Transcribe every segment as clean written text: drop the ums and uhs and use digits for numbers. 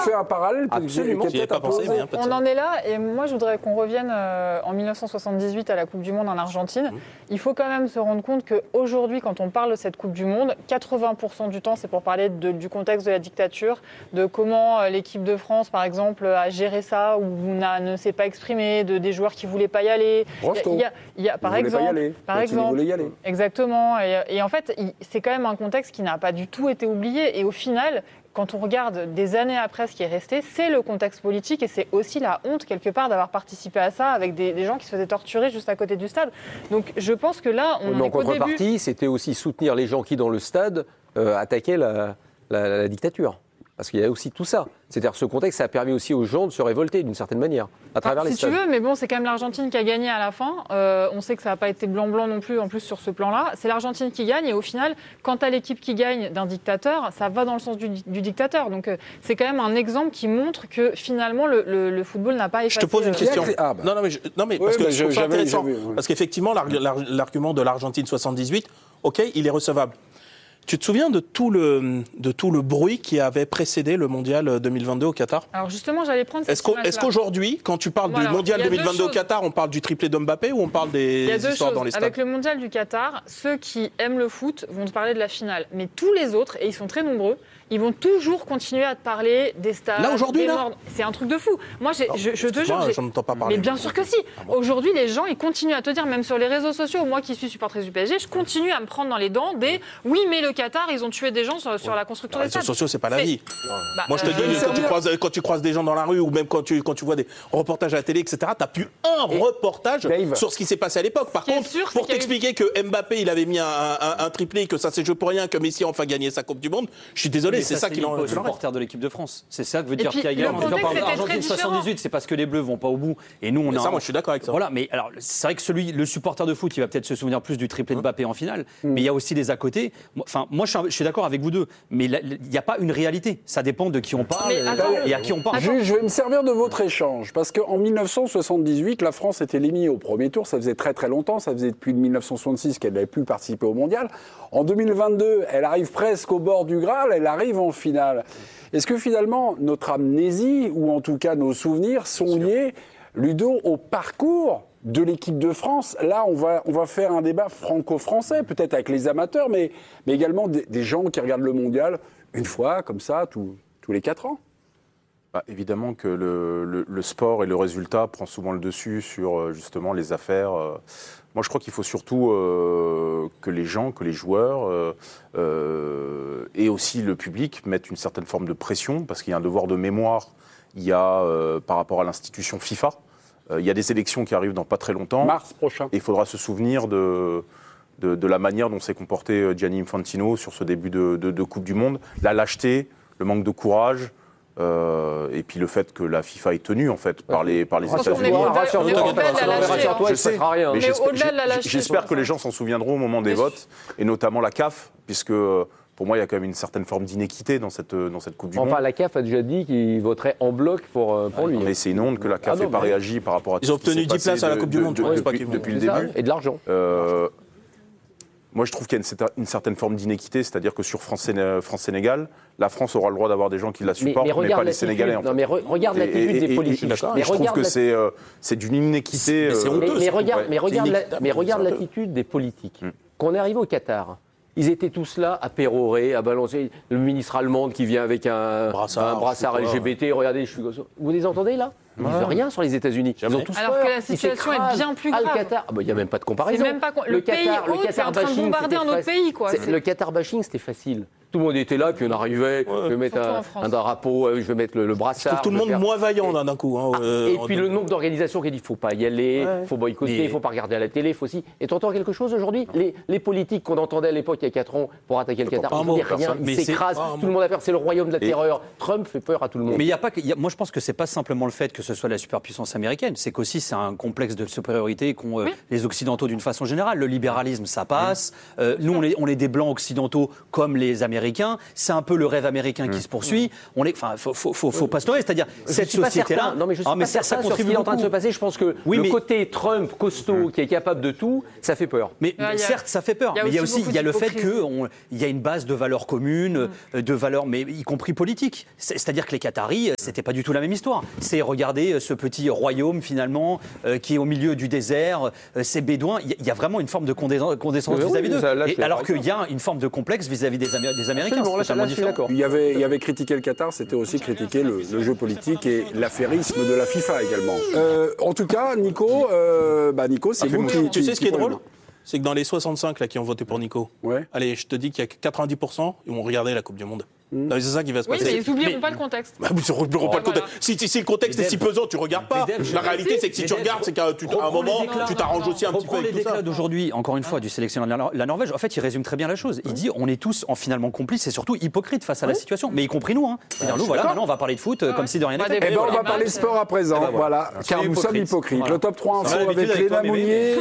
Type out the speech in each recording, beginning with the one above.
fait un parallèle Absolument. qui est peut-être On en est là, et moi je voudrais qu'on revienne en 1978 à la Coupe du Monde en Argentine. Il faut quand même se rendre compte qu'aujourd'hui, quand on parle de cette Coupe du Monde, 80% du temps c'est pour parler du contexte de la dictature, de comment l'équipe de France par exemple a géré ça, ou ne s'est pas exprimé, des joueurs qui ne voulaient pas y aller. Par exemple, exactement. Et en fait, c'est quand même un contexte qui n'a pas du tout été oublié. Et au final, quand on regarde des années après ce qui est resté, c'est le contexte politique et c'est aussi la honte quelque part d'avoir participé à ça avec des gens qui se faisaient torturer juste à côté du stade. Donc je pense que là, on est en contrepartie, c'était aussi soutenir les gens qui dans le stade attaquaient la dictature. Parce qu'il y a aussi tout ça. C'est-à-dire ce contexte, ça a permis aussi aux gens de se révolter d'une certaine manière, à travers les stades. Si tu veux, mais bon, c'est quand même l'Argentine qui a gagné à la fin. On sait que ça n'a pas été blanc-blanc non plus, en plus sur ce plan-là. C'est l'Argentine qui gagne et au final, quand tu as l'équipe qui gagne d'un dictateur, ça va dans le sens du dictateur. Donc c'est quand même un exemple qui montre que finalement, le football n'a pas effacé... Je te pose une question. Non, mais parce que je trouve ça intéressant. Parce qu'effectivement, l'argument de l'Argentine 78, OK, il est recevable. Tu te souviens de tout le bruit qui avait précédé le mondial 2022 au Qatar ? Alors justement, j'allais prendre cette image-là. Est-ce qu'aujourd'hui, quand tu parles du mondial 2022 au Qatar, on parle du triplé de Mbappé ou on parle des histoires dans les stades ? Avec le mondial du Qatar, ceux qui aiment le foot vont te parler de la finale. Mais tous les autres, et ils sont très nombreux, ils vont toujours continuer à te parler des stades. Là, aujourd'hui, c'est un truc de fou. Moi, je te jure... Je n'entends pas parler. Mais bien sûr que si. Aujourd'hui, les gens, ils continuent à te dire, même sur les réseaux sociaux, moi qui suis supportrice du PSG, je continue à me prendre dans les dents des « oui, mais le Qatar, ils ont tué des gens sur la construction des stades ». Les réseaux sociaux, c'est pas la vie. Moi, je te dis, quand tu croises des gens dans la rue ou même quand tu vois des reportages à la télé, etc., t'as plus un reportage sur ce qui s'est passé à l'époque. Par contre, pour t'expliquer que Mbappé, il avait mis un triplé, que ça s'est joué pour rien, que Messi a enfin gagné sa Coupe du Monde, je suis désolé, c'est ça qui l'en le supporter de l'équipe de France. C'est ça que veut dire Pierre Gaillard. On parle d'Argentine 78, c'est parce que les Bleus vont pas au bout. Et nous, on a. Ça, moi, je suis d'accord avec ça. Voilà, mais alors, c'est vrai que le supporter de foot, il va peut-être se souvenir plus du triplé de Mbappé en finale. Mais il y a aussi des à côté. Enfin, moi, je suis d'accord avec vous deux. Mais il n'y a pas une réalité. Ça dépend de qui on parle et à qui on parle. Je vais me servir de votre échange. Parce qu'en 1978, la France était éliminée au premier tour. Ça faisait très très longtemps. Ça faisait depuis 1966 qu'elle n'avait plus participé au mondial. En 2022, elle arrive presque au bord du Graal. Elle arrive en finale. Est-ce que finalement, notre amnésie, ou en tout cas nos souvenirs, sont liés, Ludo, au parcours de l'équipe de France? Là, on va faire un débat franco-français, peut-être avec les amateurs, mais également des gens qui regardent le mondial une fois, comme ça, tous les 4 ans. Évidemment que le sport et le résultat prend souvent le dessus sur justement les affaires. Moi, je crois qu'il faut surtout que les gens, que les joueurs et aussi le public mettent une certaine forme de pression, parce qu'il y a un devoir de mémoire. Il y a par rapport à l'institution FIFA, il y a des élections qui arrivent dans pas très longtemps. Mars prochain. Et il faudra se souvenir de la manière dont s'est comporté Gianni Infantino sur ce début de Coupe du Monde, la lâcheté, le manque de courage. Et puis le fait que la FIFA est tenue en fait par les États-Unis. J'espère que les gens s'en souviendront au moment des votes, et notamment la CAF, puisque pour moi il y a quand même une certaine forme d'inéquité dans cette Coupe du Monde. Enfin, la CAF a déjà dit qu'il voterait en bloc pour lui. Mais c'est une honte que la CAF n'ait pas réagi par rapport à. Ils ont obtenu 10 places à la Coupe du Monde depuis le début. Et de l'argent. Moi, je trouve qu'il y a une certaine forme d'inéquité, c'est-à-dire que sur France-Sénégal, la France aura le droit d'avoir des gens qui la supportent, mais pas les Sénégalais. En fait. Non, mais regarde l'attitude des politiques. Je trouve que c'est d'une inéquité. C'est honteux. Mais regarde l'attitude des politiques. Quand on est arrivé au Qatar, ils étaient tous là à pérorer, à balancer. Le ministre allemand qui vient avec un brassard LGBT. Regardez, vous les entendez là ? Ils ne disent rien sur les États-Unis. Ils ont tous alors peur. que la situation est bien plus grave. Il n'y a même pas de comparaison. Même pas le pays hôte, c'est en train de bombarder un autre pays. Le Qatar bashing, c'était facile. Tout le monde était là, puis on arrivait, je vais mettre un drapeau, je vais mettre le brassard. Je trouve tout le monde moins vaillant d'un coup. Et puis le nombre d'organisations qui dit qu'il ne faut pas y aller, il faut boycotter, il ne faut pas regarder à la télé, il faut aussi. Et tu entends quelque chose aujourd'hui ? Les politiques qu'on entendait à l'époque, il y a 4 ans, pour attaquer le Qatar, ils ne disent rien, ils s'écrasent, tout le monde a peur, c'est le royaume de la terreur. Trump fait peur à tout le monde. Mais il y a pas que, moi je pense que ce n'est pas simplement le fait que ce soit la superpuissance américaine, c'est qu'aussi c'est un complexe de supériorité qu'ont les Occidentaux d'une façon générale. Le libéralisme, ça passe. Nous, on est des blancs occidentaux comme les Américains. américain, c'est un peu le rêve américain qui se poursuit. Faut pas se leurrer, c'est-à-dire cette société-là. Non, mais je suis pas certain sur ce qui est en train de se passer. Je pense que le côté Trump costaud qui est capable de tout, ça fait peur. Mais certes, ça fait peur. Mais il y a le fait qu'il y a une base de valeurs communes, de valeurs, mais y compris politiques. C'est-à-dire que les Qataris, c'était pas du tout la même histoire. C'est regarder ce petit royaume finalement qui est au milieu du désert, ces bédouins. Il y a vraiment une forme de condescendance vis-à-vis d'eux. Alors qu'il y a une forme de complexe vis-à-vis des Américains. Il y avait critiqué le Qatar, c'était aussi critiquer le jeu politique et l'affairisme de la FIFA également. En tout cas, Nico, c'est vous qui... Tu sais ce qui est drôle ? C'est que dans les 65 là, qui ont voté pour Nico, allez, je te dis qu'il y a 90%, ils vont regarder la Coupe du Monde. Non, c'est ça qui va se passer. Oui, mais ils n'oublieront pas le contexte. Ils n'oublieront pas le contexte. Si le contexte est si pesant, tu ne regardes pas. La réalité, c'est que si tu regardes, c'est qu'à un moment, tu t'arranges aussi un petit peu avec tout ça. Les déclats d'aujourd'hui, encore une fois, du sélectionneur de la Norvège, en fait, il résume très bien la chose. Il dit on est tous finalement complices et surtout hypocrites face à la situation, mais y compris nous. C'est-à-dire nous, voilà, maintenant, on va parler de foot comme si de rien n'était. Eh bien, on va parler sport à présent, voilà, car nous sommes hypocrites. Le top 3 info avec Léna Mounier.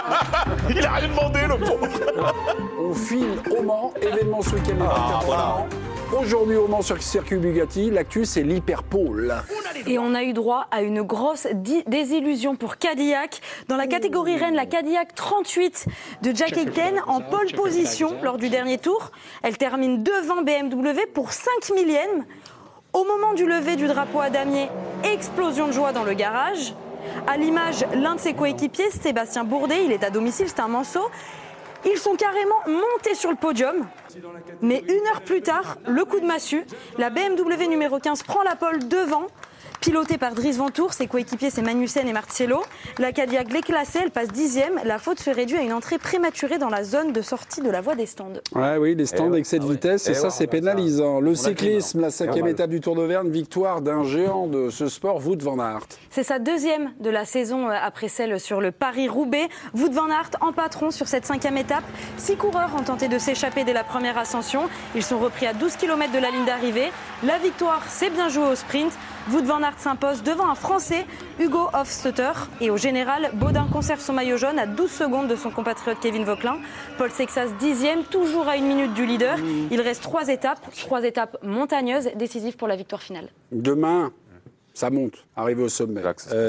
Il a rien demandé, le pauvre. On file au Mans, événement ce week-end. Aujourd'hui au Mans sur circuit Bugatti, l'actu c'est l'Hyperpole. Et on a eu droit à une grosse désillusion pour Cadillac. Dans la catégorie Rennes, la Cadillac 38 de Jack Aitken en pole position lors du dernier tour. Elle termine devant BMW pour 5 millièmes. Au moment du lever du drapeau à damier, explosion de joie dans le garage. À l'image, l'un de ses coéquipiers, Sébastien Bourdet, il est à domicile, c'est un Manceau. Ils sont carrément montés sur le podium. Mais 1 heure plus tard, le coup de massue, la BMW numéro 15 prend la pole devant. Pilotée par Dries Ventour, ses coéquipiers c'est Magnussen et Marcello. La Cadillac l'est classée, elle passe 10e. La faute se réduit à une entrée prématurée dans la zone de sortie de la voie des stands. Oui, les stands excès de vitesse, et ça c'est pénalisant. Le cyclisme, la 5e étape du Tour d'Auvergne, victoire d'un géant de ce sport, Wout van Aert. C'est sa 2e de la saison après celle sur le Paris-Roubaix. Wout van Aert en patron sur cette 5e étape. 6 coureurs ont tenté de s'échapper dès la première ascension. Ils sont repris à 12 km de la ligne d'arrivée. La victoire, c'est bien joué au sprint. Wout van Aert s'impose devant un Français, Hugo Hofstetter. Et au général, Baudin conserve son maillot jaune à 12 secondes de son compatriote Kevin Vauquelin. Paul Sexas 10e, toujours à 1 minute du leader. Il reste 3 étapes montagneuses, décisives pour la victoire finale. Demain, ça monte, arrivé au sommet.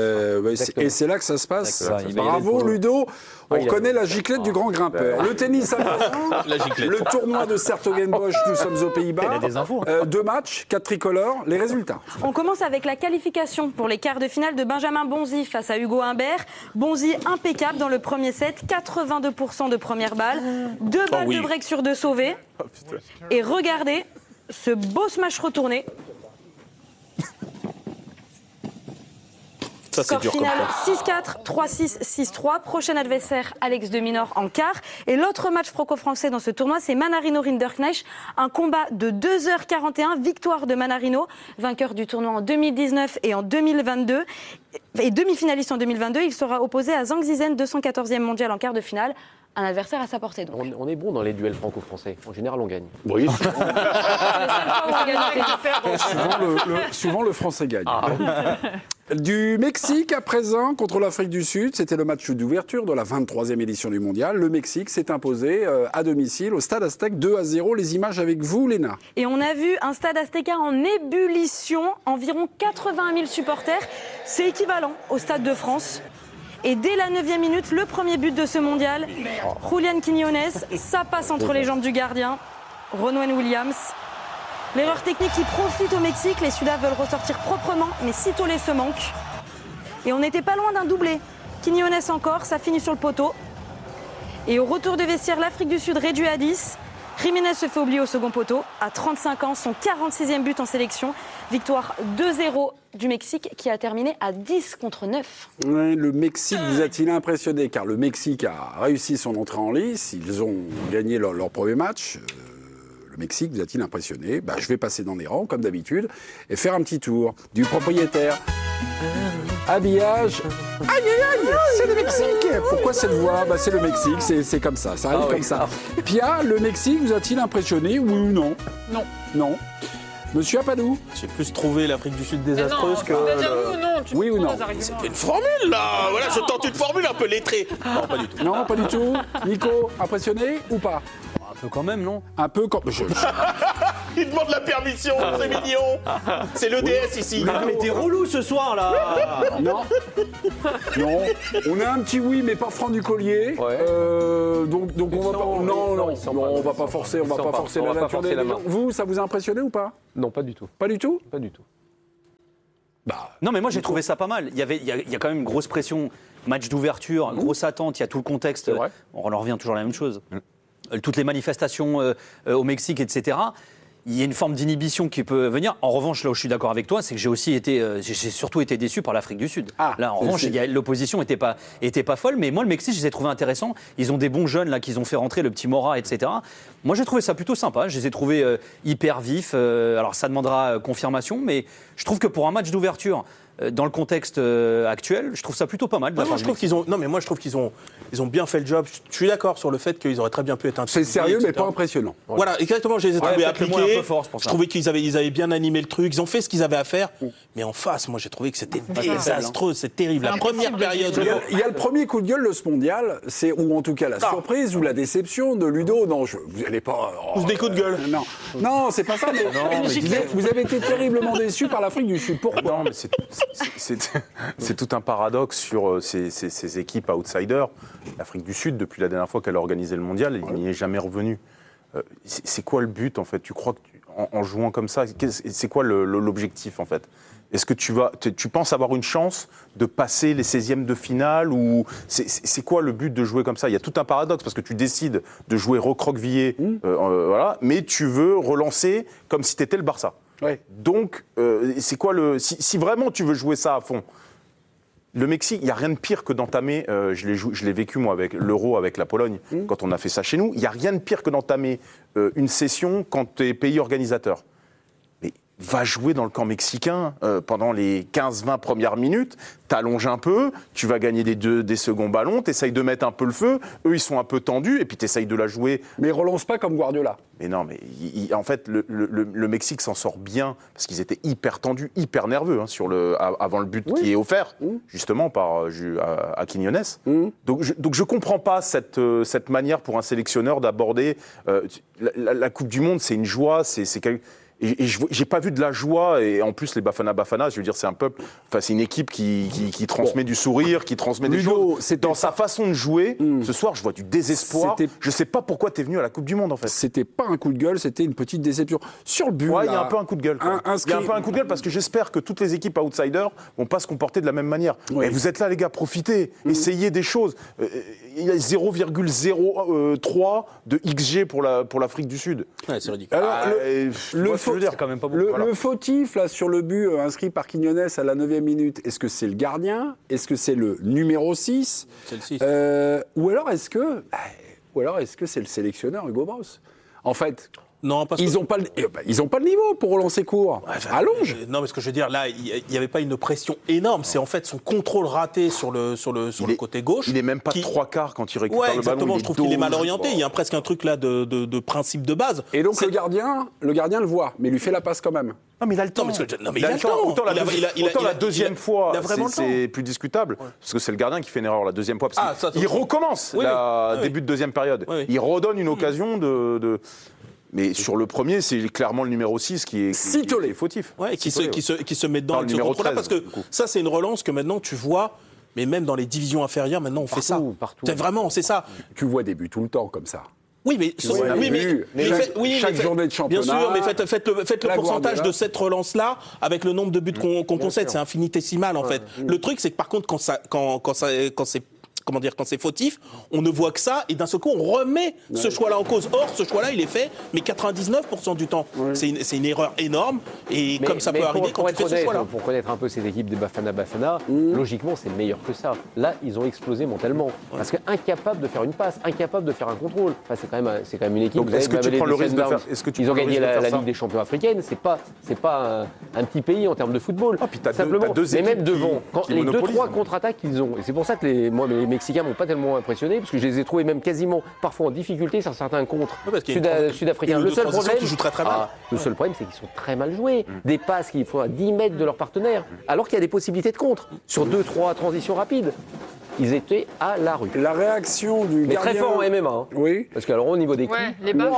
Et c'est là que ça se passe. Bravo Ludo, on reconnaît la giclette du grand grimpeur. Le tennis à présent, le tournoi de Sertogenbosch, nous sommes aux Pays-Bas. 2 matchs, 4 tricolores, les résultats. On commence avec la qualification pour les quarts de finale de Benjamin Bonzi face à Hugo Humbert. Bonzi impeccable dans le premier set, 82% de première balle, 2 balles de break sur 2 sauvées. Et regardez ce beau smash retourné. Score final 6-4, 3-6, 6-3. Prochain adversaire, Alex de Minaur en quart. Et l'autre match franco-français dans ce tournoi, c'est Manarino-Rinderknecht. Un combat de 2h41, victoire de Manarino, vainqueur du tournoi en 2019 et en 2022. Et demi-finaliste en 2022, il sera opposé à Zhang Zizen, 214e mondial en quart de finale. Un adversaire à sa portée. Donc. On est bon dans les duels franco-français. En général, on gagne. Oui. Souvent, le Français gagne. Du Mexique à présent contre l'Afrique du Sud, c'était le match d'ouverture de la 23e édition du Mondial. Le Mexique s'est imposé à domicile au Stade Aztec 2-0. Les images avec vous, Léna. Et on a vu un Stade Azteca en ébullition, environ 80 000 supporters. C'est équivalent au Stade de France. Et dès la 9e minute, le premier but de ce mondial, Julián Quiñones, ça passe entre les jambes du gardien, Ronwen Williams. L'erreur technique qui profite au Mexique, les Sudaf veulent ressortir proprement, mais sitôt les se manquent. Et on n'était pas loin d'un doublé. Quiñones encore, ça finit sur le poteau. Et au retour de vestiaire, l'Afrique du Sud réduit à 10. Jiménez se fait oublier au second poteau. À 35 ans, son 46e but en sélection. Victoire 2-0 du Mexique qui a terminé à 10 contre 9. Ouais, le Mexique vous a-t-il impressionné? Car le Mexique a réussi son entrée en lice. Ils ont gagné leur premier match. Le Mexique vous a-t-il impressionné? Je vais passer dans les rangs, comme d'habitude, et faire un petit tour du propriétaire. Habillage. Aïe, aïe, aïe, c'est le Mexique. Pourquoi cette voix? C'est le Mexique, c'est comme ça, ça arrive comme ça. Pia, le Mexique vous a-t-il impressionné, oui ou non? Non. Non. Monsieur Apadou? J'ai plus trouvé l'Afrique du Sud désastreuse que... Oui ou non? C'est une formule, là. Voilà, je tente une formule un peu lettrée. Non, pas du tout. Non, pas du tout. Nico, impressionné ou pas? peu quand même, non? Un peu quand. Il demande la permission, c'est mignon. C'est l'EDS ici. Mais t'es relou ce soir là. Non. Non. On a un petit oui, mais pas franc du collier. Ouais. Donc on va pas. Non, on va pas forcer. On va pas forcer la nature des gens. Vous, ça vous a impressionné ou pas? Non, pas du tout. Pas du tout? Pas du tout. Non, mais moi j'ai trouvé ça pas mal. Il y a quand même une grosse pression, match d'ouverture, grosse attente, il y a tout le contexte. On en revient toujours à la même chose. Toutes les manifestations au Mexique, etc. Il y a une forme d'inhibition qui peut venir. En revanche, là où je suis d'accord avec toi, c'est que j'ai surtout été déçu par l'Afrique du Sud. Là, en revanche, l'opposition n'était pas folle, mais moi, le Mexique, je les ai trouvés intéressants. Ils ont des bons jeunes là qu'ils ont fait rentrer, le petit Mora, etc. Moi, j'ai trouvé ça plutôt sympa. Je les ai trouvés hyper vifs. Alors, ça demandera confirmation, mais je trouve que pour un match d'ouverture, dans le contexte actuel, je trouve ça plutôt pas mal. Moi, je trouve qu'ils ont bien fait le job. Je suis d'accord sur le fait qu'ils auraient très bien pu être c'est sérieux, mais pas impressionnant. Voilà, exactement. Je les ai trouvés appliqués. Je trouvais qu'ils avaient bien animé le truc. Ils ont fait ce qu'ils avaient à faire. Mais en face, moi, j'ai trouvé que c'était désastreux. C'est terrible. La première période. Il y a le premier coup de gueule de ce mondial, ou en tout cas la surprise ou la déception de Ludo. Non, vous n'allez pas. Tous des coups de gueule. Non, c'est pas ça. Vous avez été terriblement déçus par l'Afrique du Sud. Pourquoi? Non, mais c'est tout un paradoxe sur ces équipes outsiders. L'Afrique du Sud, depuis la dernière fois qu'elle a organisé le mondial, il n'y est jamais revenu. C'est quoi le but, en fait? Tu crois en jouant comme ça, c'est quoi l'objectif, en fait? Est-ce que tu penses avoir une chance de passer les 16e de finale, ou c'est quoi le but de jouer comme ça? Il y a tout un paradoxe, parce que tu décides de jouer recroquevillé, voilà, mais tu veux relancer comme si tu étais le Barça. Ouais. Donc, c'est quoi si vraiment tu veux jouer ça à fond, le Mexique, il n'y a rien de pire que d'entamer, je l'ai vécu moi avec l'Euro, avec la Pologne, quand on a fait ça chez nous, il n'y a rien de pire que d'entamer une session quand tu es pays organisateur. Mais va jouer dans le camp mexicain pendant les 15-20 premières minutes, t'allonges un peu, tu vas gagner des seconds ballons, t'essayes de mettre un peu le feu, eux ils sont un peu tendus, et puis t'essayes de la jouer. Mais relance pas comme Guardiola. Mais non, mais en fait, le Mexique s'en sort bien, parce qu'ils étaient hyper tendus, hyper nerveux avant le but qui est offert, justement, par à Quiñones. Donc je comprends pas cette manière pour un sélectionneur d'aborder la Coupe du Monde. C'est une joie, et j'ai pas vu de la joie, et en plus les Bafana, je veux dire, c'est un peuple, enfin c'est une équipe qui transmet du sourire, qui transmet des choses. Dans sa façon de jouer, ce soir je vois du désespoir. Je sais pas pourquoi t'es venu à la Coupe du Monde, en fait. C'était pas un coup de gueule, c'était une petite déception. Sur le but, il y a un peu un coup de gueule. Il y a un peu un coup de gueule, parce que j'espère que toutes les équipes outsiders vont pas se comporter de la même manière. Et vous êtes là, les gars, profitez, essayez des choses. Il y a 0,03 de XG pour l'Afrique du Sud. Ouais, c'est ridicule. Alors, le fautif là, sur le but inscrit par Quiñones à la 9e minute, est-ce que c'est le gardien? Est-ce que c'est le numéro 6? C'est le 6. Ou alors est-ce que c'est le sélectionneur Hugo Bross? En fait, non, parce ils n'ont pas le niveau pour relancer court. Allonge. Non, mais ce que je veux dire, là, il n'y avait pas une pression énorme. C'est en fait son contrôle raté sur le côté gauche. Il n'est même pas 3/4 quand il récupère le ballon. Je trouve qu'il est mal orienté. Il y a presque un truc là de principe de base. Et donc le gardien le voit, mais il lui fait la passe quand même. Non, mais il a le temps. Il a le temps. Autant la deuxième fois, c'est plus discutable, parce que c'est le gardien qui fait une erreur la deuxième fois. Il recommence début de deuxième période. Il redonne une occasion de... Mais sur le premier, c'est clairement le numéro 6 qui est fautif. Ouais, qui se met dedans avec ce contrôle-là, parce que ça, c'est une relance que maintenant tu vois, mais même dans les divisions inférieures, maintenant on fait ça. Partout. C'est ça. Tu vois des buts tout le temps comme ça. Oui, mais chaque journée de championnat. Bien sûr, mais faites le pourcentage de cette relance-là avec le nombre de buts qu'on concède, c'est infinitésimal en fait. Le truc, c'est que par contre, quand c'est fautif, on ne voit que ça, et d'un seul coup, on remet ce choix-là en cause. Or, ce choix-là, il est fait, mais 99% du temps. C'est une erreur énorme, et comme ça peut arriver quand tu fais ce choix-là. Pour connaître un peu cette équipe des Bafana, logiquement, c'est meilleur que ça. Là, ils ont explosé mentalement. Parce qu'incapable de faire une passe, incapable de faire un contrôle. Enfin, c'est quand même une équipe. Donc, est-ce que tu prends le risque de faire ils ont gagné la Ligue des Champions africaine. C'est pas un petit pays en termes de football. Simplement. Mais même devant, les 2-3 contre-attaques qu'ils ont. Et c'est pour ça que les Mexicains m'ont pas tellement impressionné, parce que je les ai trouvés même quasiment parfois en difficulté sur certains contres sud-africains. Le seul problème, c'est qu'ils sont très mal joués. Des passes qu'il faut à 10 mètres de leur partenaire, alors qu'il y a des possibilités de contre sur 2-3 transitions rapides. ils étaient à la rue. La réaction du gardien... Mais très fort en MMA. Hein. Oui. Parce qu'alors, au niveau des coups... les baffes,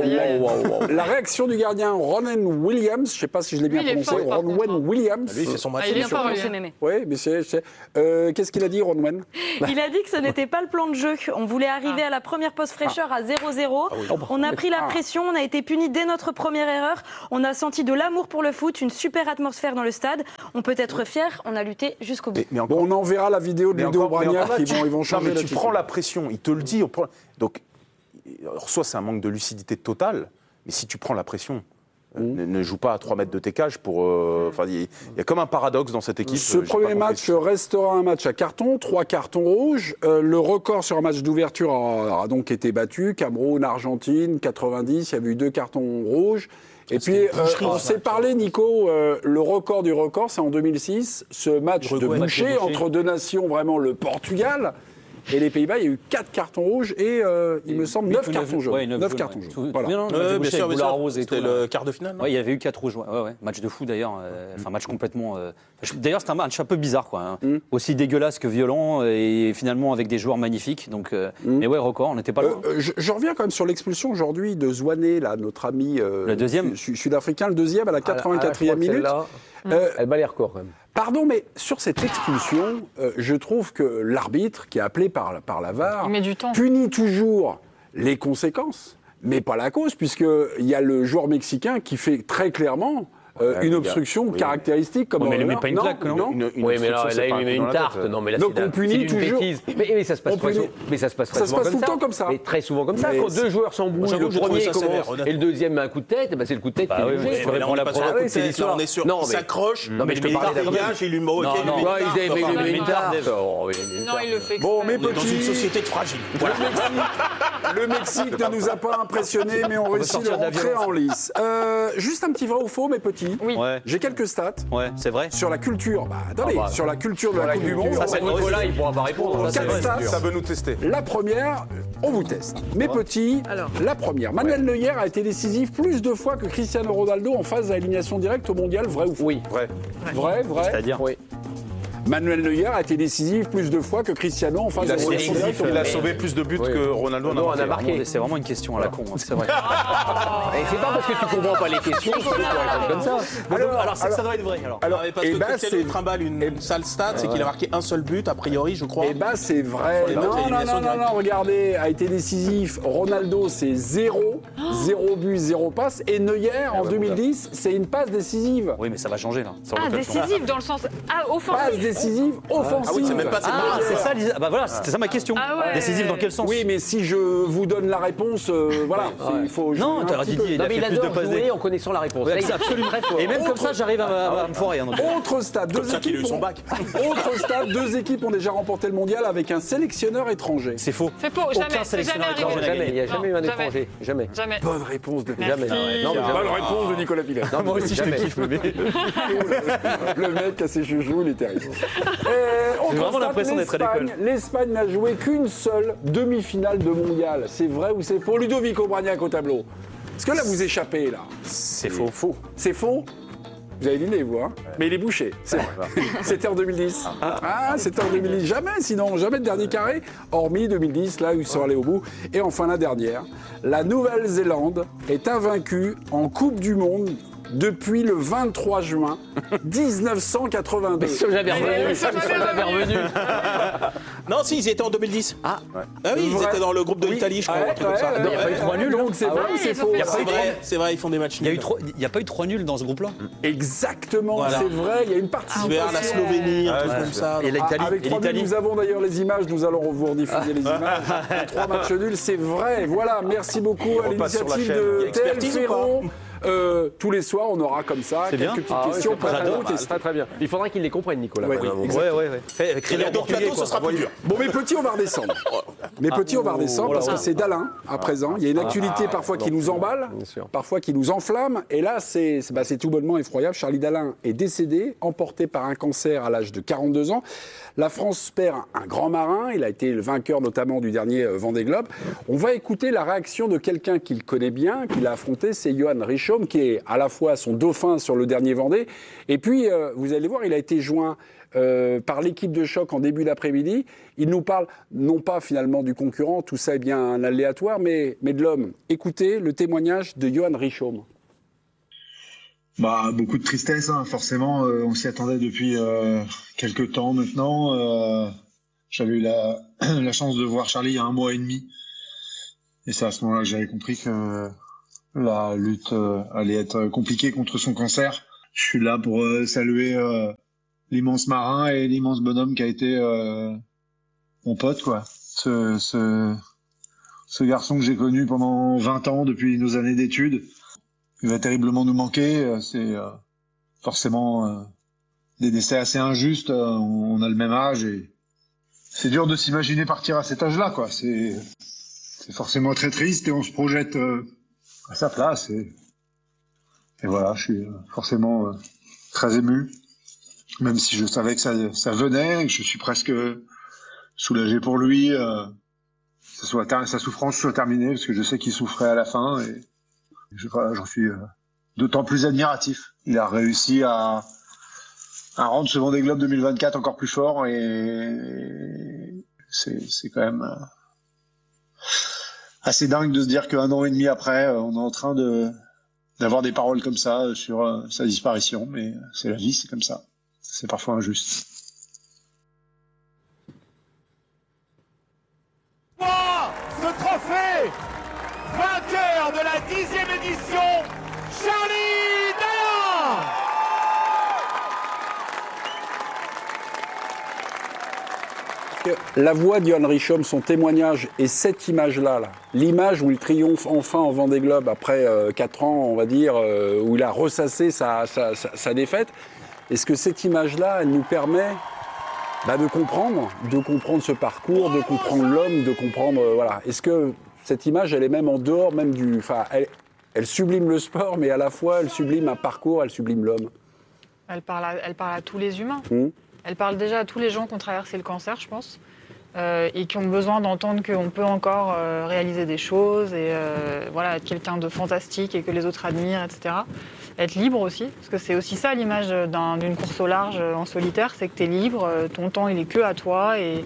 La réaction du gardien Ronwen Williams, je ne sais pas si je l'ai bien prononcé, Ronwen Williams. Lui, c'est son match. Il est fort, lui. Oui, mais qu'est-ce qu'il a dit, Ronwen? Il a dit que ce n'était pas le plan de jeu. On voulait arriver à la première pause fraîcheur à 0-0. On a pris la pression, on a été punis dès notre première erreur. On a senti de l'amour pour le foot, une super atmosphère dans le stade. On peut être fier, on a lutté jusqu'au bout. Bon, on enverra la vidéo de Ludo Bragnac, ils vont changer. Tu prends la pression, il te le dit. Donc, soit c'est un manque de lucidité totale, mais si tu prends la pression, ne joue pas à 3 mètres de tes cages pour... il y a comme un paradoxe dans cette équipe. Ce premier match restera un match à carton, 3 cartons rouges. Le record sur un match d'ouverture a donc été battu. Cameroun, Argentine, 90, il y avait eu 2 cartons rouges. Et puis, on s'est parlé, Nico, le record du record, c'est en 2006, ce match de boucher entre deux nations, vraiment le Portugal et les Pays-Bas. Il y a eu 4 cartons rouges et, il me semble, 9 cartons jaunes. 9 cartons jaunes. Voilà. Bien sûr, c'était le quart de finale. Oui, il y avait eu 4 rouges. Match de fou, d'ailleurs. Match complètement... D'ailleurs, c'était un match un peu bizarre, quoi. Aussi dégueulasse que violent et finalement avec des joueurs magnifiques. Donc, mais ouais, record, on n'était pas loin. Je reviens quand même sur l'expulsion aujourd'hui de Zouané, là, notre ami le deuxième sud-africain, le deuxième à la 84e minute. Elle bat les records, quand même. Pardon, mais sur cette expulsion, je trouve que l'arbitre, qui est appelé par la VAR, punit toujours les conséquences, mais pas la cause, puisqu'il y a le joueur mexicain qui fait très clairement une obstruction caractéristique. Comme mais il ne met pas une claque, non? Oui, mais là, il lui met une tarte. Non, mais là, donc on punit toujours. Mais ça se passe pas souvent. Mais ça se passe tout le temps comme ça. Mais très souvent comme ça. Quand 2 joueurs s'embrouillent, le premier commence et le deuxième met un coup de tête, c'est le coup de tête qui est obligé. C'est l'histoire. On est sûr. Il s'accroche. Non, mais je te parle d'un dégage, il lui met une tarte. Non, il le fait. Bon, mes petits. Dans une société de fragiles. Le Mexique ne nous a pas impressionnés, mais on réussit de rentrer en lice. Juste un petit vrai ou faux, mes petits. Oui. J'ai quelques stats. Ouais, c'est vrai. Sur la culture. Sur la culture de la Coupe du Monde. Ça, c'est Nicolas, il pourra pas répondre. 4 stats. Ça veut nous tester. La première, on vous teste. Mes petits, la première. Manuel Neuer a été décisif plus de fois que Cristiano Ronaldo en phase à élimination directe au Mondial, vrai ou faux? Oui. Vrai. C'est-à-dire? Oui. Manuel Neuer a été décisif plus de fois que Cristiano en phase à élimination directe. Il a sauvé plus de buts que Ronaldo en a marqué. C'est vraiment une question à la con, c'est vrai. Et c'est pas parce que tu comprends pas les questions que tu réponds comme ça. Alors ça doit être vrai. Alors parce que Cristiano trimballe une sale stat, c'est qu'il a marqué un seul but, a priori, je crois. C'est vrai. Non, regardez, a été décisif. Ronaldo, c'est 0 but, 0 passe. Et Neuer, en 2010, c'est une passe décisive. Oui, mais ça va changer, là. Décisive dans le sens offensif. Décisive, offensive. Ah oui, c'est même pas c'est ça, voilà, c'était ça ma question. Décisive dans quel sens? Oui, mais si je vous donne la réponse, voilà, il faut. Non, Didier, il a fait plus de passes jouer en connaissant la réponse. C'est absolument très fort. Et même comme ça, j'arrive à me foirer. Autre stade, deux équipes. Autre stade, 2 équipes ont déjà remporté le mondial avec un sélectionneur étranger. C'est faux. C'est faux, jamais. Jamais, il n'y a jamais eu un étranger. Jamais. Bonne réponse de Jamais. Bonne réponse de Nicolas Pilet. Moi aussi, je le kiffe, mais. Le mec a ses chouchous, il est terrible. J'ai vraiment l'impression d'être à l'école. L'Espagne n'a joué qu'une seule demi-finale de mondial. C'est vrai ou c'est faux? Ludovico Bragnac au tableau. Est-ce que là vous échappez là? C'est faux. C'est faux? Vous avez deviné, vous, hein? Mais il est bouché, c'est vrai. C'était en 2010. C'était en 2010. Jamais de dernier carré, hormis 2010, là où ils sont allés au bout. Et enfin, la dernière. La Nouvelle-Zélande est invaincue en Coupe du Monde depuis le 23 juin 1982. Mais ils sont jamais revenus. Non, si, ils étaient en 2010. Ah oui, ils étaient dans le groupe de l'Italie, je crois. Il n'y a pas eu 3 nuls, donc c'est vrai ou c'est faux? C'est vrai, ils font des matchs nuls. Il n'y a pas eu 3 nuls dans ce groupe-là? Exactement, c'est vrai, il y a une participation. Vers la Slovénie, un truc comme ça. Et l'Italie. Avec 3 nuls, nous avons d'ailleurs les images, nous allons vous rediffuser les images. 3 matchs nuls, c'est vrai. Voilà, merci beaucoup à l'initiative de Tel Ferron. Tous les soirs, on aura comme ça quelques petites questions. C'est très bien. Il faudra qu'ils les comprennent, Nicolas. Ouais. Donc plateau, ce sera plus dur. Bon, mes petits, on va redescendre. Parce que c'est d'Alain à présent. Il y a une actualité parfois qui nous emballe, parfois qui nous enflamme. Et là, c'est tout bonnement effroyable. Charlie Dalin est décédé, emporté par un cancer à l'âge de 42 ans. La France perd un grand marin. Il a été le vainqueur notamment du dernier Vendée Globe. On va écouter la réaction de quelqu'un qu'il connaît bien, qu'il a affronté, c'est Johan Rich. Richomme, qui est à la fois son dauphin sur le dernier Vendée. Et puis, vous allez voir, il a été joint par l'équipe de choc en début d'après-midi. Il nous parle non pas finalement du concurrent, tout ça est bien un aléatoire, mais de l'homme. Écoutez le témoignage de Johan Richomme. Beaucoup de tristesse, hein, forcément. On s'y attendait depuis quelques temps maintenant. J'avais eu la chance de voir Charlie il y a 1 mois et demi. Et c'est à ce moment-là que j'avais compris que la lutte allait être compliquée contre son cancer. Je suis là pour saluer l'immense marin et l'immense bonhomme qui a été mon pote, quoi. Ce garçon que j'ai connu pendant 20 ans, depuis nos années d'études. Il va terriblement nous manquer. C'est forcément des décès assez injustes. On a le même âge et c'est dur de s'imaginer partir à cet âge-là, quoi. C'est forcément très triste et on se projette à sa place. Et voilà, je suis forcément très ému, même si je savais que ça venait et que je suis presque soulagé pour lui. Sa souffrance soit terminée, parce que je sais qu'il souffrait à la fin. Et j'en suis d'autant plus admiratif. Il a réussi à rendre ce Vendée Globe 2024 encore plus fort et c'est quand même assez dingue de se dire qu'1 an et demi après, on est en train d'avoir des paroles comme ça sur sa disparition. Mais c'est la vie, c'est comme ça. C'est parfois injuste. Ce trophée, vainqueur de la 10e édition, Charlie Dallain. La voix d'Johan Richomme, son témoignage et cette image-là, l'image où il triomphe enfin en Vendée Globe après 4 ans, on va dire, où il a ressassé sa défaite, est-ce que cette image-là, elle nous permet de comprendre ce parcours, de comprendre l'homme, de comprendre... voilà. Est-ce que cette image, elle est même en dehors même du... Enfin, elle sublime le sport, mais à la fois, elle sublime un parcours, elle sublime l'homme. Elle parle à tous les humains. Elle parle déjà à tous les gens qui ont traversé le cancer, je pense, et qui ont besoin d'entendre qu'on peut encore réaliser des choses, et voilà, être quelqu'un de fantastique et que les autres admirent, etc. Être libre aussi, parce que c'est aussi ça l'image d'une course au large en solitaire, c'est que tu es libre, ton temps il est que à toi, et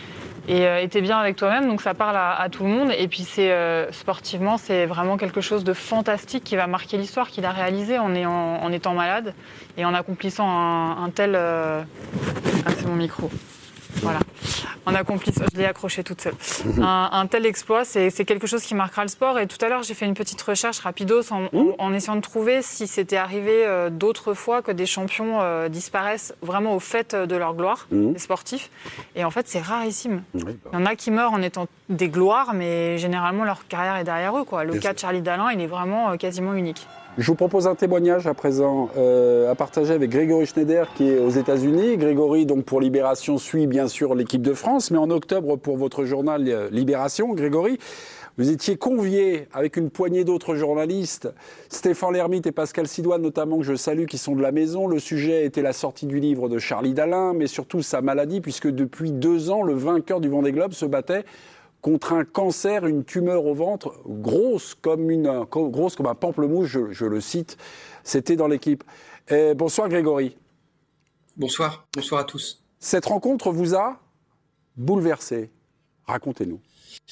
t'es bien avec toi-même, donc ça parle à tout le monde. Et puis sportivement, c'est vraiment quelque chose de fantastique qui va marquer l'histoire, qu'il a réalisé en étant malade et en accomplissant un tel... Ah, c'est mon micro. Voilà. En accomplissant, je l'ai accroché toute seule. Un tel exploit, c'est quelque chose qui marquera le sport. Et tout à l'heure, j'ai fait une petite recherche rapidos en essayant de trouver si c'était arrivé d'autres fois que des champions disparaissent vraiment au fait de leur gloire, des sportifs. Et en fait, c'est rarissime. Il y en a qui meurent en étant des gloires, mais généralement, leur carrière est derrière eux, quoi. Le cas de Charlie Dallain, il est vraiment quasiment unique. Je vous propose un témoignage à présent à partager avec Grégory Schneider qui est aux États-Unis. Grégory, donc pour Libération, suit bien sûr l'équipe de France, mais en octobre pour votre journal Libération, Grégory, vous étiez convié avec une poignée d'autres journalistes, Stéphane Lhermitte et Pascal Sidoine notamment, que je salue, qui sont de la maison. Le sujet était la sortie du livre de Charlie Dallain, mais surtout sa maladie, puisque depuis 2 ans, le vainqueur du Vendée Globe se battait contre un cancer, une tumeur au ventre, grosse comme un pamplemousse, je le cite. C'était dans l'équipe. Bonsoir Grégory. Bonsoir à tous. Cette rencontre vous a bouleversé. Racontez-nous.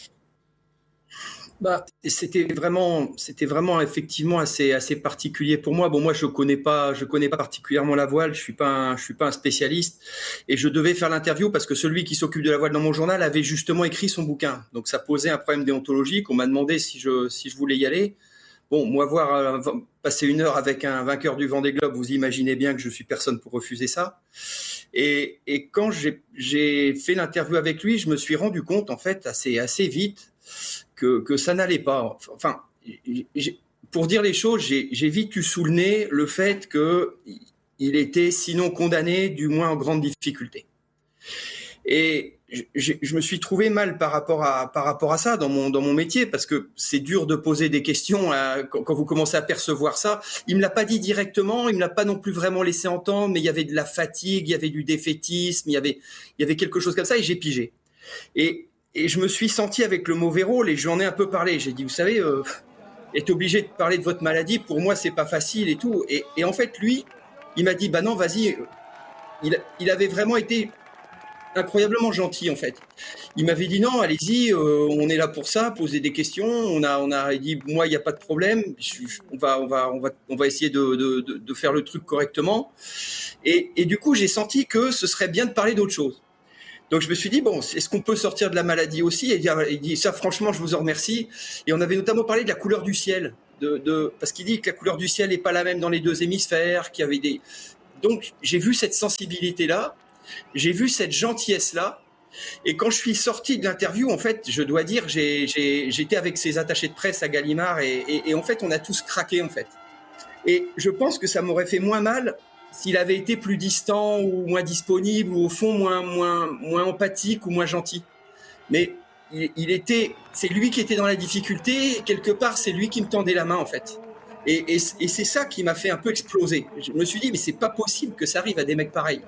C'était vraiment effectivement assez particulier pour moi. Bon, moi je connais pas particulièrement la voile. Je suis pas un spécialiste et je devais faire l'interview parce que celui qui s'occupe de la voile dans mon journal avait justement écrit son bouquin. Donc ça posait un problème déontologique. On m'a demandé si je voulais y aller. Bon, moi passer 1 heure avec un vainqueur du Vendée Globe, vous imaginez bien que je suis personne pour refuser ça. Et quand j'ai fait l'interview avec lui, je me suis rendu compte en fait assez vite que ça n'allait pas. Enfin, pour dire les choses, j'ai vite eu sous le nez le fait qu'il était sinon condamné, du moins en grande difficulté. Et je me suis trouvé mal par rapport à ça dans mon métier, parce que c'est dur de poser des questions quand vous commencez à percevoir ça. Il me l'a pas dit directement, il me l'a pas non plus vraiment laissé entendre, mais il y avait de la fatigue, il y avait du défaitisme, il y avait quelque chose comme ça, et j'ai pigé. Et je me suis senti avec le mauvais rôle, et j'en ai un peu parlé. J'ai dit, vous savez, être obligé de parler de votre maladie, pour moi, c'est pas facile et tout. Et en fait, lui, il m'a dit, bah non, vas-y. Il avait vraiment été incroyablement gentil, en fait. Il m'avait dit, non, allez-y, on est là pour ça, poser des questions. Il dit, moi, il n'y a pas de problème. On va essayer de faire le truc correctement. Et du coup, j'ai senti que ce serait bien de parler d'autre chose. Donc je me suis dit, bon, est-ce qu'on peut sortir de la maladie aussi ? Et il dit, ça franchement, je vous en remercie. Et on avait notamment parlé de la couleur du ciel, parce qu'il dit que la couleur du ciel n'est pas la même dans les deux hémisphères, qu'il y avait des... Donc j'ai vu cette sensibilité-là, j'ai vu cette gentillesse-là. Et quand je suis sorti de l'interview, en fait, je dois dire, j'étais avec ses attachés de presse à Gallimard et en fait, on a tous craqué, en fait. Et je pense que ça m'aurait fait moins mal s'il avait été plus distant ou moins disponible ou au fond moins empathique ou moins gentil. Mais c'est lui qui était dans la difficulté et quelque part c'est lui qui me tendait la main en fait. Et c'est ça qui m'a fait un peu exploser. Je me suis dit mais c'est pas possible que ça arrive à des mecs pareils.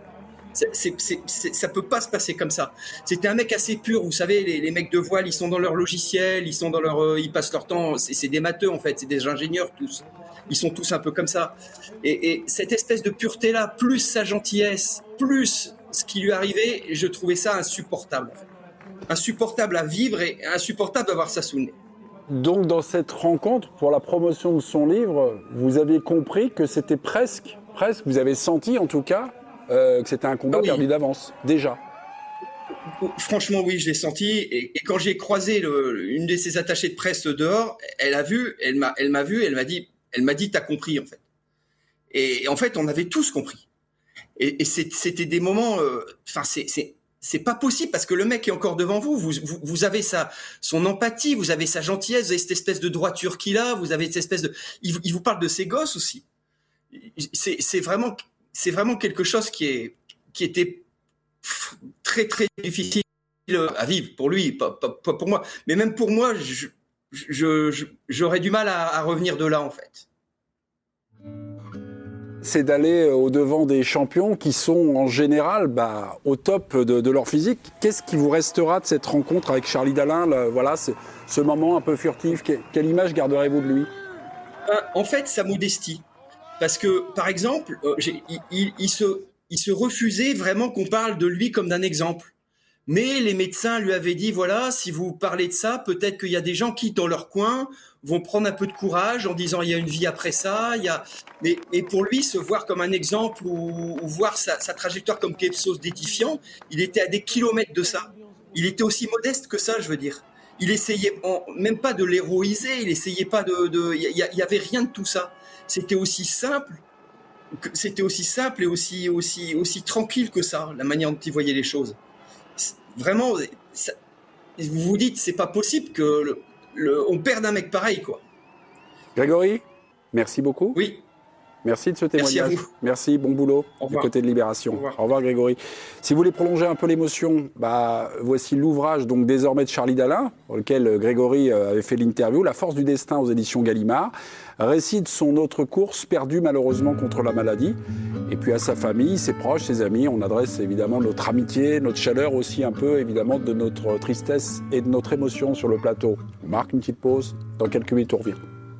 Ça peut pas se passer comme ça. C'était un mec assez pur, vous savez, les mecs de voile, ils sont dans leur logiciel, ils passent leur temps, c'est des matheux en fait, c'est des ingénieurs tous. Ils sont tous un peu comme ça. Et cette espèce de pureté-là, plus sa gentillesse, plus ce qui lui arrivait, je trouvais ça insupportable. Insupportable à vivre et insupportable d'avoir ça sous le nez. Donc dans cette rencontre, pour la promotion de son livre, vous avez compris que c'était presque, vous avez senti en tout cas, que c'était un combat perdu d'avance, déjà. Franchement, oui, je l'ai senti. Et quand j'ai croisé une de ses attachées de presse dehors, elle m'a vu, elle m'a dit, t'as compris, en fait. Et en fait, on avait tous compris. Et c'était des moments, c'est pas possible parce que le mec est encore devant vous. Vous avez son empathie, vous avez sa gentillesse, vous avez cette espèce de droiture qu'il a, vous avez cette espèce de, il vous parle de ses gosses aussi. C'est vraiment quelque chose qui était très, très difficile à vivre pour lui, pas pour moi. Mais même pour moi, j'aurais du mal à revenir de là, en fait. C'est d'aller au-devant des champions qui sont en général au top de leur physique. Qu'est-ce qui vous restera de cette rencontre avec Charlie Dalin, voilà, ce moment un peu furtif? Quelle image garderez-vous de lui? En fait, sa modestie. Parce que, par exemple, il se refusait vraiment qu'on parle de lui comme d'un exemple. Mais les médecins lui avaient dit, voilà, si vous parlez de ça, peut-être qu'il y a des gens qui, dans leur coin, vont prendre un peu de courage en disant, il y a une vie après ça. Mais pour lui, se voir comme un exemple ou voir sa trajectoire comme quelque chose d'édifiant, il était à des kilomètres de ça. Il était aussi modeste que ça, je veux dire. Il essayait même pas de l'héroïser, il essayait pas il y avait rien de tout ça. C'était aussi simple et aussi tranquille que ça, la manière dont il voyait les choses. Vraiment, vous vous dites, c'est pas possible que on perde un mec pareil, quoi. Grégory, merci beaucoup. Oui. Merci de ce témoignage. Merci à vous. Merci, bon boulot du côté de Libération. Au revoir Grégory. Si vous voulez prolonger un peu l'émotion, voici l'ouvrage donc désormais de Charlie Dalin, dans lequel Grégory avait fait l'interview, La force du destin aux éditions Gallimard. Récit de son autre course, perdue malheureusement contre la maladie. Et puis à sa famille, ses proches, ses amis, on adresse évidemment notre amitié, notre chaleur aussi un peu évidemment de notre tristesse et de notre émotion sur le plateau. On marque une petite pause, dans quelques minutes on revient.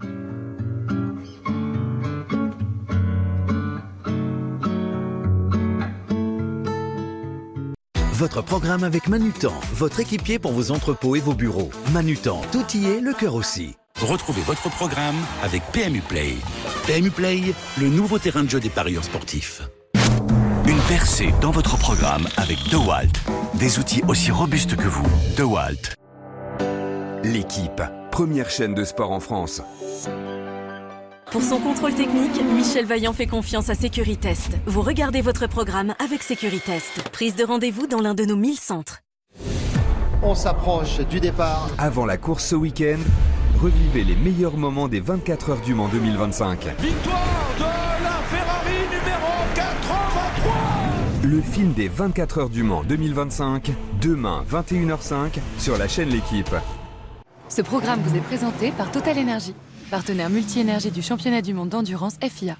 Votre programme avec Manutan, votre équipier pour vos entrepôts et vos bureaux. Manutan, tout y est, le cœur aussi. Retrouvez votre programme avec PMU Play. PMU Play, le nouveau terrain de jeu des parieurs sportifs. Une percée dans votre programme avec DeWalt. Des outils aussi robustes que vous. DeWalt. L'équipe, première chaîne de sport en France. Pour son contrôle technique, Michel Vaillant fait confiance à Sécuritest. Vous regardez votre programme avec Sécuritest. Prise de rendez-vous dans l'un de nos 1000 centres. On s'approche du départ. Avant la course ce week-end, revivez les meilleurs moments des 24 heures du Mans 2025. Victoire de la Ferrari numéro 83. Le film des 24 heures du Mans 2025, demain 21h05 sur la chaîne L'Équipe. Ce programme vous est présenté par Total Energy, partenaire multi-énergie du championnat du monde d'endurance FIA.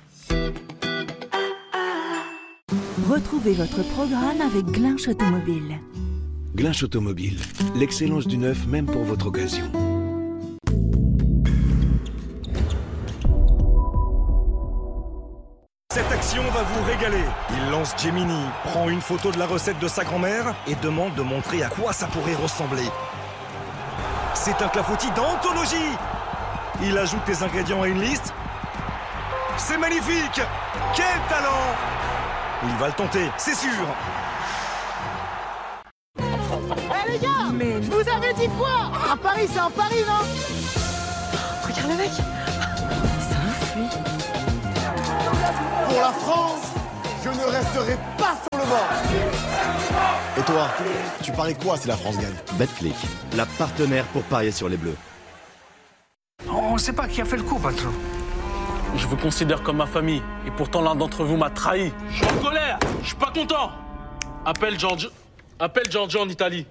Retrouvez votre programme avec Glinch Automobile. Glinch Automobile, l'excellence du neuf même pour votre occasion. action va vous régaler. Il lance Gemini, prend une photo de la recette de sa grand-mère et demande de montrer à quoi ça pourrait ressembler. C'est un clafoutis d'anthologie. Il ajoute les ingrédients à une liste. C'est magnifique! Quel talent! Il va le tenter, c'est sûr. Eh les gars, mais je vous avais dit quoi? Un pari, c'est un pari, non? Regarde le mec. C'est ouf, lui. Pour la France, je ne resterai pas sur le banc. Et toi, tu paries quoi si la France gagne? Betclic, la partenaire pour parier sur les Bleus. On ne sait pas qui a fait le coup, patron. Je vous considère comme ma famille, et pourtant l'un d'entre vous m'a trahi. Je suis en colère, je suis pas content. Appelle Giorgio en Italie.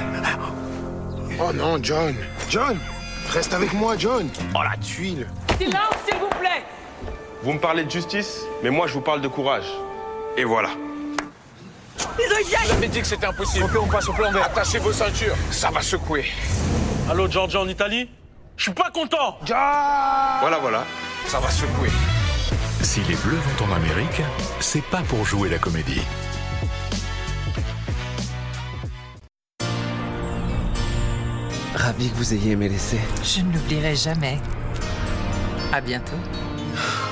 Oh non, John. John, reste avec moi, John. Oh, la tuile. Silence, s'il vous plaît. Vous me parlez de justice, mais moi je vous parle de courage. Et voilà. Vous avez dit que c'était impossible. Ok, on passe au plan B. Attachez vos ceintures, ça va secouer. Allô, Giorgio en Italie? Je suis pas content. Voilà, ça va secouer. Si les Bleus vont en Amérique, c'est pas pour jouer la comédie. Ravi que vous ayez aimé l'essai. Je ne l'oublierai jamais. À bientôt.